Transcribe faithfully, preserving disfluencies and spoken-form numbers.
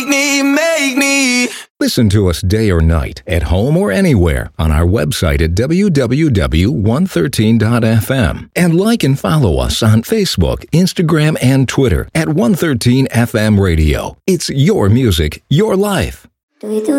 me, make me. Listen to us day or night, at home or anywhere, on our website at w w w dot one thirteen dot f m. And like and follow us on Facebook, Instagram, and Twitter at one thirteen F M Radio. It's your music, your life. Do we do